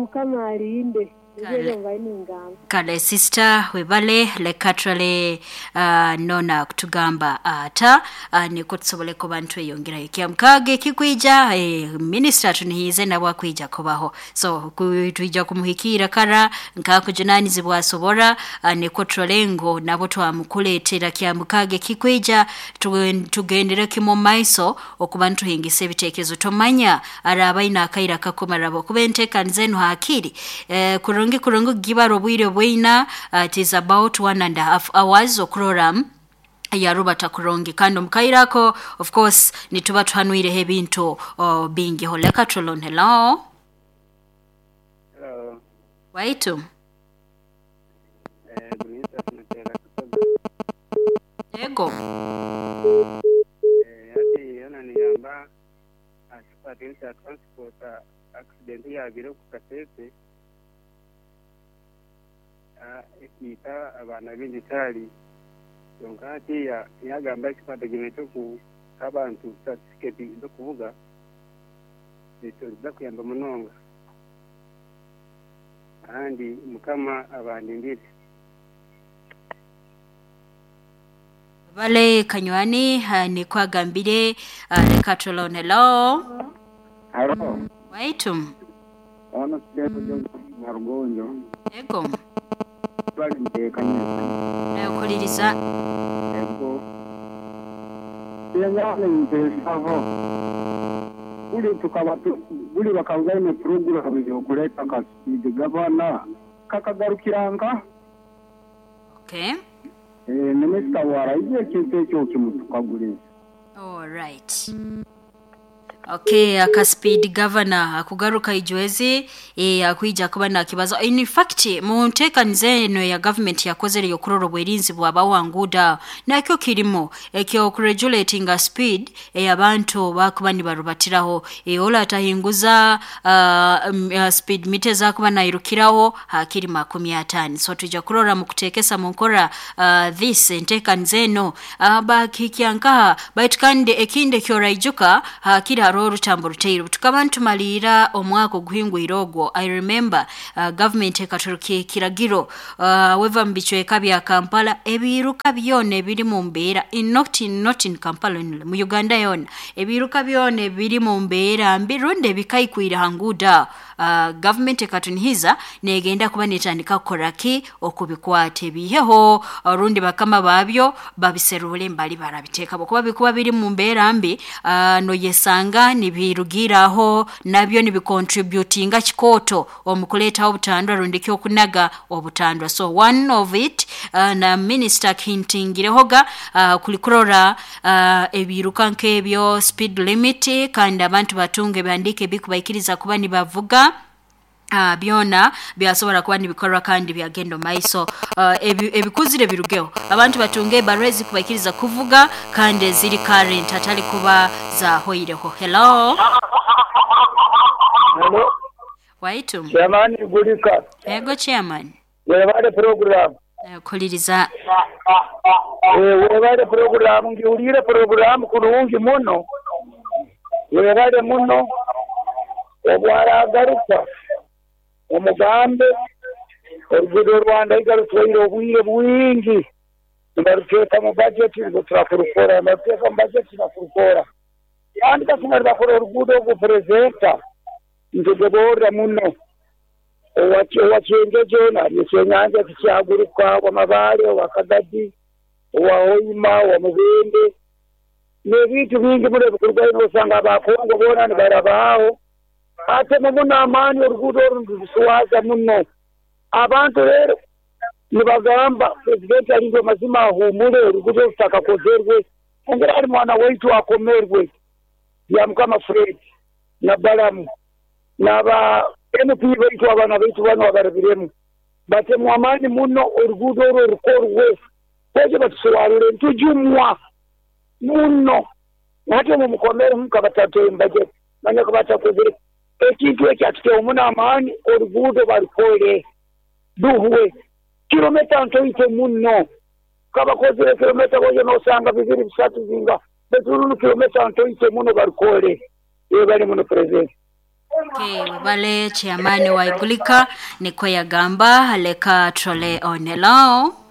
mukama alinde. Kale sister webale lekatrale nona kutugamba ata niko tusobole ko bantu eyongera ikyamkage kikwija minister tunihize nabwa kwija kubaho so tuija kumuhikira kara nkako jenanizi bwasobora niko trolengo nabo twamukuletera kyamkage kikwija tugendera kimo maiso okubantu hingise ebitekezo tomanya arabaina akaira kakomarabo kubenteka nzenu hakiri kurongo gibaro bwire bwina it is about 1.5 hours okuroram ya Robert Kurongi kando mkairako of course nituba twanwire hebinto bingi holeka trolon hello waitu ego yati yana niyamba asipatisha transport accident ya biro kukatete ekita abana b'inditali yonkati yagamba ekipande gimeto ku abantu certificate zo kuvuga kuyamba munonga andi mukama abandi ndiri Vale kanywani ni kwa gambire leka tolone lo Hello waitum ono sitepo jo marugonjo ego twali mtekanya kuliriza ego yangane mpesavo uli bakawugaine program yo kuleta ka speed governor kakagarukiranga okay minister wara iye kintu ekyo kimutukagulisa all right okay aka speed governor akugaruka ijwezi akuija kuba na kibazo in fact mu ntekanizeno ya government yakozere yo kuroro bwerinzi bwabawanguda nakyo kirimo ekyo regulating a speed abantu bakubani barubatiraho ola tahinguza speed meters akuba nairukiraho hakiri 50 so tujja kurora mu kutekesa mu nkora this ntekanizeno bakikyanka baitkande ekinde kyora ijuka hakiri rutambo rutero tukabantu malira omwako guhingu irogwo I remember government ekaturukiye kiragiro weva mbichwe kabya Kampala ebiruka byone biri mu mbeera not in Kampala mu Uganda yona ebiruka byone biri mu mbeera mbirunde bikayikwira hanguda government ekatunihiza negenda kuba netandika koraki okubikwate biheho rundi bakama babyo babiserule mbali barabiteka bokuba bikuba biri mu mbeera mbi no yesanga nibirugiraho nabyo nibicontributinga kikoto omukuleta obutandwa rundi kyo kunaga obutandwa so one of it na minister hintingirehoga kulikurora ebiruka nkebyo speed limit kandi abantu batunge bandike bikubaikiriza kuba nibavuga byona byasobora kuba nibikorwa kandi byagendo maiso ebikuzire birugeo abantu batunge barezi kubakiriza kuvuga kandi ziri current atali kuba za hoireho hello waitu chairman gulika ego chairman webale program kuliriza webale program ngiulire program kulungi muno webale muno obwara garuka umugambe orugudo Rwanda igarutwire obwire bwingi ndarukeka mu budget ngo turakurukora ndateka mu budget turakurukora kandi kasumara bakora orugudo go presenta ndegobora muno owachengeje na yesenyanja kichaguruka kwa mabale wakadadi wahoima wa mubende nebitu bingi muri bikurwa n'osanga bakongo bona nibarabaho ate mubona amani orugudo rundusuwaza muno abantu rero nibagamba president alingo mazima ahumure orugudo rutaka kozerwe ngera ari mwana waitu akomerwe yamkama Fred na Balamu naba MP baitu abana baitu bano bagarabiremu bate mu amani muno orugudo rukorwe koje batusuwarire ntujumwa muno nate mu mukomere mukabatatu imbaje manya kubata kozere ekintu ekyatike omuna amani orugudo barukore duhwe kilomita ntoite muno kabakozere kilomita boje no sanga bibiri bisatu zinga beturu kilomita ntoite muno barukore bari muno president Okay, webale chairman wa Igulika niko yagamba aleka trole onelao